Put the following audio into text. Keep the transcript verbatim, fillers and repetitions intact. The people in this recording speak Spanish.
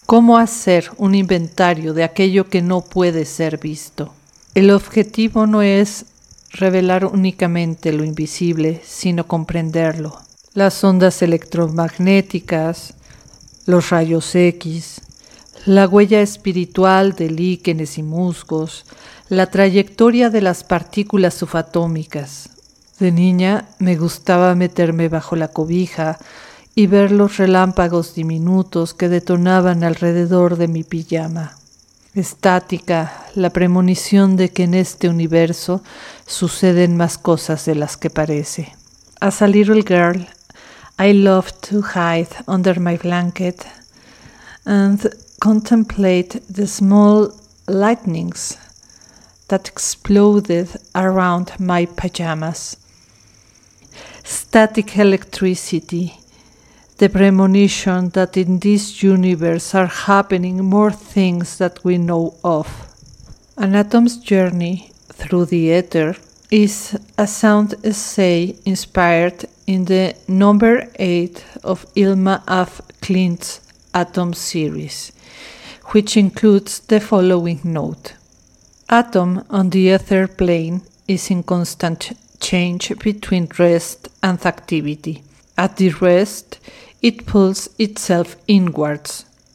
¿Cómo hacer un inventario de aquello que no puede ser visto? El objetivo no es revelar únicamente lo invisible, sino comprenderlo. Las ondas electromagnéticas, los rayos X, la huella espiritual de líquenes y musgos, la trayectoria de las partículas subatómicas. De niña me gustaba meterme bajo la cobija y ver los relámpagos diminutos que detonaban alrededor de mi pijama. Estática, la premonición de que en este universo suceden más cosas de las que parece. As a little girl, I loved to hide under my blanket and contemplate the small lightnings that exploded around my pajamas. Static electricity, the premonition that in this universe are happening more things that we know of. An atom's journey through the ether is a sound essay inspired in the number eight of Ilma af Klint's Atom series, which includes the following note. Atom on the ether plane is in constant change between rest and activity. At the rest, it pulls itself inwards,